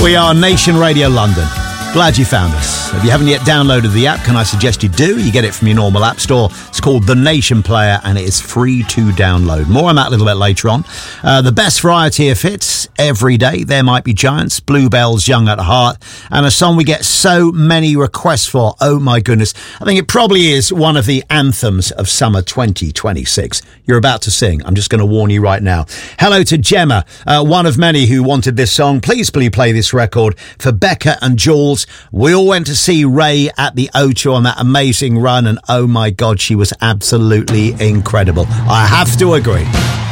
We are Nation Radio London. Glad you found us. If you haven't yet downloaded the app, can I suggest you do? You get it from your normal app store. It's called The Nation Player and it is free to download. More on that a little bit later on. The best variety of hits every day. There Might Be Giants, Bluebells, Young at Heart, and a song we get so many requests for. Oh my goodness. I think it probably is one of the anthems of summer 2026. You're about to sing. I'm just going to warn you right now. Hello to Gemma, one of many who wanted this song. Please play this record for Becca and Jules. We all went to see Ray at the O2 on that amazing run, and oh my God, she was absolutely incredible. I have to agree.